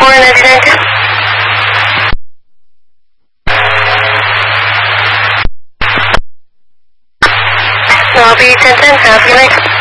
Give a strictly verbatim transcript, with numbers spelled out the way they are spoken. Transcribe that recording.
four ninety-nine two. Lobby ten ten, have a good night.